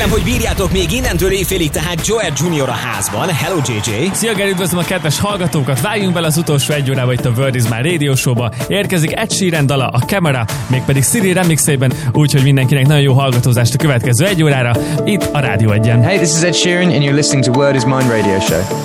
Kérem, hogy bírjátok még innentől éjfélig, tehát Joel Jr. a házban. Hello, JJ! Szia, Geri, üdvözlöm a kedves hallgatókat! Vágjunk bele az utolsó egy órába itt a World is My Radio Show-ba. Érkezik Ed Sheeran dala, a Camera, mégpedig Siri remixében, úgyhogy mindenkinek nagyon jó hallgatózást a következő egy órára, itt a Rádió 1-en. Hey, this is Ed Sheeran and you're listening to Word is Mine Radio Show.